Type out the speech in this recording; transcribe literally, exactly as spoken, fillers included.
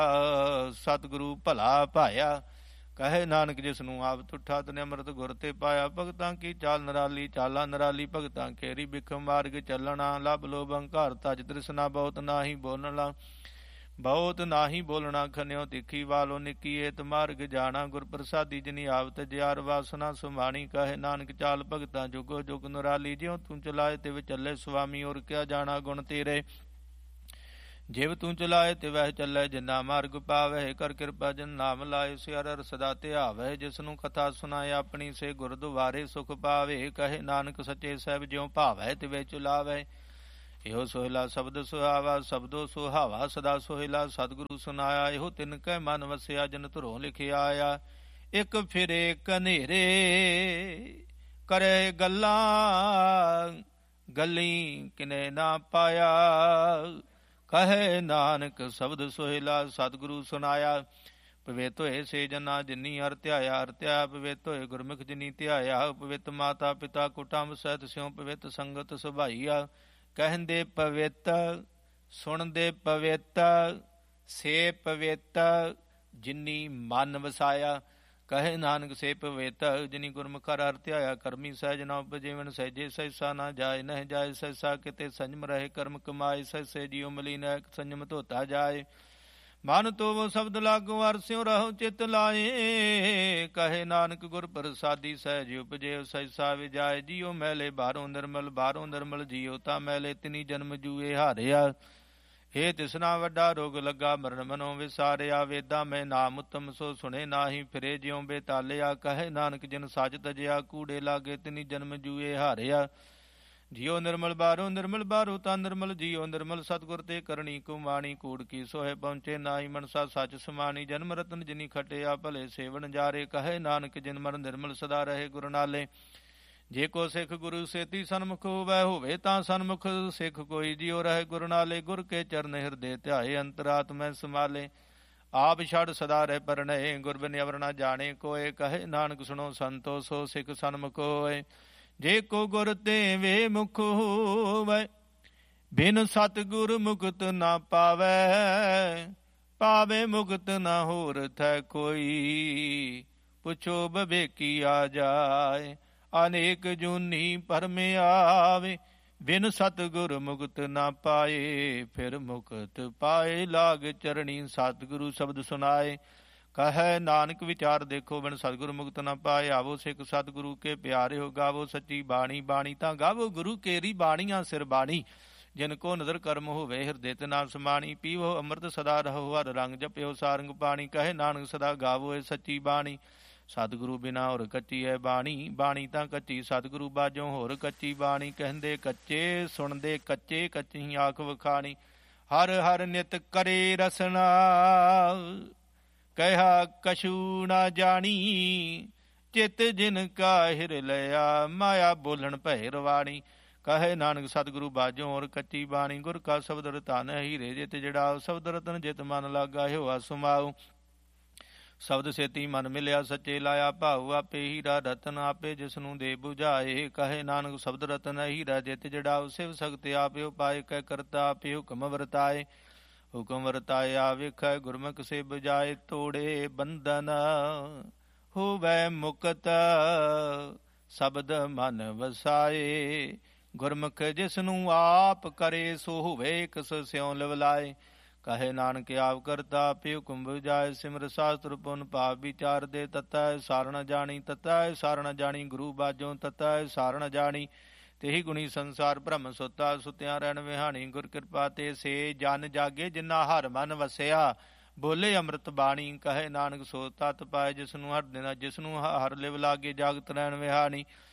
ਸਤਿਗੁਰੂ ਭਲਾ ਭਾਇਆ। ਕਹੇ ਨਾਨਕ ਜਿਸ ਨੂੰ ਆਪ ਤੁਠਾ ਤਨੇ ਅੰਮ੍ਰਿਤ ਗੁਰ ਤੇ ਪਾਇਆ। ਭਗਤਾਂ ਕੀ ਚਾਲ ਨਿਰਾਲੀ ਚਾਲਾ ਨਿਰਾਲੀ ਭਗਤਾਂ ਕੇਰੀ ਬਿਖਮ ਮਾਰਗ ਚੱਲਣਾ। ਲਭ ਲੋਭ ਹੰਕਾਰ ਤਜ ਤ੍ਰਿਸ਼ਨਾ ਬਹੁਤ ਨਾਹੀ ਬੋਲਣਾ। ਬਹੁਤ ਨਾਹੀ ਬੋਲਣਾ ਖਨਿਓ ਤਿੱਖੀ ਵਾਲੋ ਨਿੱਕੀ ਏਤ ਮਾਰਗ ਜਾਣਾ। ਗੁਰ ਪ੍ਰਸਾਦੀ ਜਿਨੀ ਆਵ ਤਜਿਆਰ ਵਾਸਨਾ ਸੁਮਾਣੀ। ਕਹੇ ਨਾਨਕ ਚਾਲ ਭਗਤਾਂ ਜੁਗੋ ਜੁਗ ਨਿਰਾਲੀ। ਜਿਉ ਤੂੰ ਚਲਾਏ ਤਿਵ ਚੱਲੇ ਸੁਆਮੀ ਔਰ ਕਿਆ ਜਾਣਾ ਗੁਣ ਤੇਰੇ। ਜਿਵ ਤੂੰ ਚਲਾਏ ਤਿਵਹਿ ਚੱਲੇ ਜਿਨਾ ਮਾਰਗ ਪਾਵਹਿ। ਕਰ ਕਿਰਪਾ ਜਿਨ ਨਾਮ ਲਾਏ ਸੇ ਹਰਿ ਸਦਾ ਧਿਆਵਹਿ। ਜਿਸ ਨੂੰ ਕਥਾ ਸੁਨਾਏ ਆਪਣੀ ਸੇ ਗੁਰ ਦੁਆਰੇ ਸੁਖ ਪਾਵੇ। ਕਹੇ ਨਾਨਕ ਸੱਚੇ ਸਾਹਿਬ ਜਿਉ ਭਾਵੈ ਤਿਵੇਂ ਚੁਲਾਵੈ। ਇਹੋ ਸੋਹਿਲਾ ਸ਼ਬਦ ਸੁਹਾਵਾ ਸ਼ਬਦੋ ਸੁਹਾਵਾ ਸਦਾ ਸੋਹਿਲਾ। ਸਤਿਗੁਰੂ ਸੁਨਾਇਆ ਇਹੋ ਤਿਨ ਕੈ ਮਨ ਵਸਿਆ ਜਿਨ ਧੁਰੋਂ ਲਿਖਿਆ ਆਇਆ। ਇੱਕ ਫਿਰੇ ਕਨੇਰੇ ਕਰੇ ਗੱਲਾਂ ਗੱਲੀ ਕਿਨੇ ਨਾ ਪਾਇਆ। ਕਹੇ ਨਾਨਕ ਸ਼ਬਦ ਸੋਹਿਲਾ ਸਤਿਗੁਰੂ ਸੁਨਾਇਆ। ਪਵਿੱਤ ਹੋਏ ਸੇ ਜਨਾ ਜਿਨੀ ਹਰਿ ਧਿਆਇਆ। ਹਰਿ ਧਿਆਇਆ ਪਵਿੱਤ ਹੋਏ ਗੁਰਮੁਖ ਜਿਨੀ ਧਿਆਇਆ। ਪਵਿੱਤ ਮਾਤਾ ਪਿਤਾ ਕੁਟੰਬ ਸਹਿਤ ਸਿਉ ਪਵਿੱਤ ਸੰਗਤ ਸੁਭਾਈਆ। ਕਹਿੰਦੇ ਪਵਿੱਤ ਸੁਣਦੇ ਪਵਿੱਤ ਸੇ ਪਵਿੱਤ ਜਿਨੀ ਮਨ ਵਸਾਇਆ। ਕਹੇ ਨਾਨਕ ਸੇ ਪਵਿੱਤ ਜਿਨੀ ਗੁਰਮੁਖ ਹਰਿ ਧਿਆਇਆ। ਕਰਮੀ ਸਹਿਜ ਨ ਉਪਜੀਵਨ ਸਹਿਜੇ ਸਹਿਸਾ ਨਾ ਜਾਏ। ਨਹਿ ਜਾਏ ਸਹਿਸਾ ਕਿਤੇ ਸੰਜਮ ਰਹੇ ਕਰਮ ਕਮਾਏ। ਸਹਿਸੇ ਜੀਉ ਮਿਲੀ ਨੈ ਸੰਜਮ ਧੋਤਾ ਜਾਏ। ਮਨ ਤੋ ਸ਼ਬਦ ਲਾਗੋ ਹਰਿ ਸਿਉ ਰਹੋ ਚਿਤ ਲਾਏ। ਕਹੇ ਨਾਨਕ ਗੁਰ ਪ੍ਰਸਾਦੀ ਸਹਿਜ ਉਪਜੇ ਸਹਿਸਾ ਵਿਜਾਏ। ਜੀਉ ਮੈਲੇ ਬਾਹਰੋਂ ਨਿਰਮਲ ਬਾਹਰੋਂ ਨਿਰਮਲ ਜੀਉ ਤਾਂ ਮੈਲੇ ਤਿਨੀ ਜਨਮ ਜੂਏ ਹਾਰਿਆ। ਹੇ ਤਿਸਨਾ ਵੱਡਾ ਰੋਗ ਲੱਗਾ ਮਰਨ ਮਨੋਂ ਵਿਸਾਰਿਆ। ਵੇਦਾਂ ਮੈਂ ਨਾਮ ਉਤਮ ਸੋ ਸੁਣੇ ਨਾਹੀ ਫਿਰੇ ਜਿਉ ਬੇਤਾਲਿਆ। ਕਹੇ ਨਾਨਕ ਜਿਨ ਸੱਚ ਤਜਿਆ ਕੂੜੇ ਲਾਗੇ ਤਿਨੀ ਜਨਮ ਜੂਏ ਹਾਰਿਆ। ਜੀਉ ਨਿਰਮਲ ਬਾਹਰੋਂ ਨਿਰਮਲ ਬਾਹਰੋਂ ਤਾਂ ਨਿਰਮਲ ਜੀਉ ਨਿਰਮਲ। ਸਤਿਗੁਰ ਤੇ ਕਰਨੀ ਕੁਮਾਣੀ ਕੂੜ ਕੀ ਸੋਹੇ ਪਹੁੰਚੇ ਨਾਹੀ ਮਨਸਾ ਸੱਚ ਸਮਾਣੀ। ਜਨਮ ਰਤਨ ਜਿਨੀ ਖਟਿਆ ਭਲੇ ਸੇਵਨ ਜਾਰੇ। ਕਹੇ ਨਾਨਕ ਜਿਨ ਮਨ ਨਿਰਮਲ ਸਦਾ ਰਹੇ ਗੁਰ ਨਾਲੇ। ਜੇ ਕੋ ਸਿੱਖ ਗੁਰੂ ਸੇਤੀ ਸਨਮੁਖ ਹੋਵੈ ਹੋਵੇ ਤਾਂ ਸਨਮੁਖ ਸਿੱਖ ਕੋਈ ਜਿਉ ਰਹੇ ਗੁਰ ਨਾਲੇ। ਗੁਰ ਕੇ ਚਰਨ ਹਿਰਦੇ ਧਿਆਏ ਅੰਤਰਾਤਮੈ ਸਮਾਲੇ। ਆਪ ਛੜ ਸਦਾ ਰਹਿ ਪਰਣਏ ਗੁਰ ਬਿਨ ਅਵਰ ਨਾ ਜਾਣੇ ਕੋਏ। ਕਹੇ ਨਾਨਕ ਸੁਣੋ ਸੰਤੋ ਸੋ ਸਿੱਖ ਸਨਮੁਖ ਹੋਏ। ਜੇ ਕੋ ਗੁਰ ਤੇ ਵੇ ਮੁਖ ਹੋਵੈ ਬਿਨ ਸਤਿਗੁਰ ਮੁਕਤ ਨਾ ਪਾਵੈ। ਪਾਵੇ ਮੁਕਤ ਨਾ ਹੋਰ ਥੈ ਕੋਈ। ਪੁੱਛੋ ਬਵੇਕੀ ਆ ਜਾਏ ਅਨੇਕ ਜੂਨੀ ਭਰਮ ਆਵੇ। ਬਿਨ ਸਤਿਗੁਰ ਮੁਕਤ ਨਾ ਪਾਏ ਫਿਰ ਮੁਕਤ ਪਾਏ ਲਾਗ ਚਰਣੀ। ਸਤਿਗੁਰੂ ਸ਼ਬਦ ਸੁਨਾਏ। ਕਹੈ ਨਾਨਕ ਵਿਚਾਰ ਦੇਖੋ ਬਿਨ ਸਤਿਗੁਰੂ ਮੁਕਤ ਨਾ ਪਾਏ। ਆਵੋ ਸਿੱਖ ਸਤਿਗੁਰੂ ਕੇ ਪਿਆਰੇ ਹੋ ਗਾਵੋ ਸੱਚੀ ਬਾਣੀ। ਬਾਣੀ ਤਾਂ ਗਾਵੋ ਗੁਰੂ ਕੇਰੀ ਬਾਣੀਆਂ ਸਿਰ ਬਾਣੀ। ਜਿਨ ਕੋ ਨਦਰ ਕਰਮ ਹੋਵੇ ਹਿਰਦੇ ਤੇ ਨਾਮ ਸਮਾਣੀ। ਪੀਵੋ ਅੰਮ੍ਰਿਤ ਸਦਾ ਰਹੋ ਹਰ ਰੰਗ ਜਪਿਓ ਸਾਰੰਗ ਪਾਣੀ। ਕਹੇ ਨਾਨਕ ਸਦਾ ਗਾਵੋ ਇਹ ਸੱਚੀ ਬਾਣੀ। ਸਤਿਗੁਰੂ ਬਿਨਾ ਹੋਰ ਕੱਚੀ ਹੈ ਬਾਣੀ। ਬਾਣੀ ਤਾਂ ਕੱਚੀ ਸਤਿਗੁਰੂ ਬਾਝੋਂ ਹੋਰ ਕੱਚੀ ਬਾਣੀ। ਕਹਿੰਦੇ ਕੱਚੇ ਸੁਣਦੇ ਕੱਚੇ ਕੱਚੀ ਆਖ ਵਖਾਣੀ। ਹਰ ਹਰ ਨਿਤ ਕਰੇ ਰਸਨਾ ਕਹਿਆ ਕਛੂ ਨਾ ਜਾਣੀ। ਚਿਤ ਜਿਨ ਕਾ ਹਿਰ ਲਿਆ ਮਾਇਆ ਬੋਲਣ ਭੈ ਰਵਾਣੀ। ਕਹੇ ਨਾਨਕ ਸਤਿਗੁਰੂ ਬਾਝੋਂ ਹੋਰ ਕੱਚੀ ਬਾਣੀ। ਗੁਰ ਕਾ ਸ਼ਬਦ ਰਤਨ ਹੀਰੇ ਜਿਤ ਜੜਾਓ। ਸ਼ਬਦ ਰਤਨ ਜਿਤ ਮਨ ਲਾਗਾ ਹਿਵਾ ਸੁਮਾਓ। ਸ਼ਬਦ ਸੇਤੀ ਮਨ ਮਿਲਿਆ ਸੱਚੇ ਲਾਇਆ ਭਾਉ। ਆਪੇ ਹੀਰਾ ਰਤਨ ਆਪੇ ਜਿਸ ਨੂੰ ਦੇ ਬੁਝਾਏ। ਕਹੇ ਨਾਨਕ ਸ਼ਬਦ ਰਤਨ ਹੀਰਾ ਜਿਤ ਜੜਾਓ। ਸਿਵ ਸਖਤ ਆਪਿਓ ਪਾਏ ਕਹਿ ਕਰਤਾ ਆਪੇ ਹੁਕਮ ਵਰਤਾਏ। ਹੁਕਮ ਵਰਤਾਇਆ ਵੇਖੈ ਗੁਰਮੁਖ ਸੇ ਬਜਾਏ। ਤੋੜੇ ਬੰਧਨ ਹੋਵੈ ਮੁਕਤ ਸ਼ਬਦ ਮਨ ਵਸਾਏ। ਗੁਰਮੁਖ ਜਿਸ ਨੂੰ ਆਪ ਕਰੇ ਸੋ ਹੋਵੇ ਕਿਸ ਸਿਉ ਲਿਵਲਾਏ। ਕਹੇ ਨਾਨਕ ਆਪ ਕਰਤਾ ਆਪੇ ਹੁਕਮ ਬੁਝਾਏ। ਸਿਮਰ ਸਾਸਤਰ ਪੁਨ ਭਾਵ ਵਿਚਾਰ ਦੇ ਤਤੈ ਸਾਰਣ ਜਾਣੀ। ਤਤੈ ਸਾਰਣ ਜਾਣੀ ਗੁਰੂ ਬਾਝੋਂ ਤਤੈ ਸਾਰਣ ਜਾਣੀ। ਤੇਹੀ ਗੁਣੀ ਸੰਸਾਰ ਭ੍ਰਮ ਸੁੱਤਾ ਸੁੱਤਿਆਂ ਰਹਿਣ ਵਿਹਾਣੀ। ਗੁਰ ਕਿਰਪਾ ਤੇ ਸੇ ਜਨ ਜਾਗੇ ਜਿਨਾ ਹਰ ਮਨ ਵਸਿਆ। ਬੋਲੇ ਅੰਮ੍ਰਿਤ ਬਾਣੀ। ਕਹੇ ਨਾਨਕ ਸੋ ਤਤ ਪਾਏ ਜਿਸ ਨੂੰ ਹਰ ਦਿਨ ਜਿਸ ਨੂੰ ਹਰ ਲਿਵ ਲਾਗੇ ਜਾਗਤ ਰਹਿਣ ਵਿਹਾਣੀ।